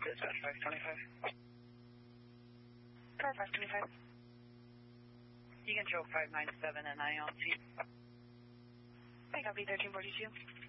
Dispatch 525. Car 525. You can show 597 and ILT. I copy 1342.